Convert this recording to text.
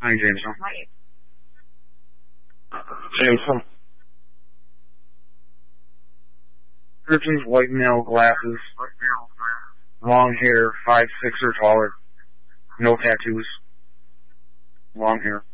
Hi, Jameson. Hi. Jameson. Persons, white male, glasses, long hair, 5'6" or taller, no tattoos, long hair.